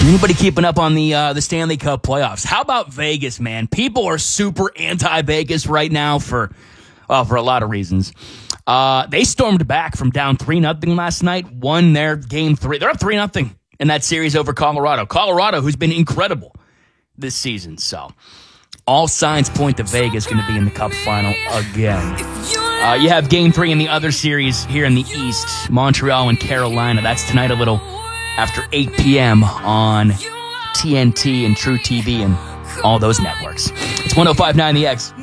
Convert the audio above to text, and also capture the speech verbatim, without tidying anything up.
Anybody keeping up on the uh, the Stanley Cup playoffs? How about Vegas, man? People are super anti-Vegas right now for uh, for a lot of reasons. Uh, they stormed back from down three nothing last night, won their game three. They're up three nothing in that series over Colorado. Colorado, who's been incredible this season. So all signs point to Vegas going to be in the Cup final again. Uh, you have game three in the other series here in the East, Montreal and Carolina. That's tonight a little after eight p.m. on T N T and True T V and all those networks. It's one oh five point nine The X.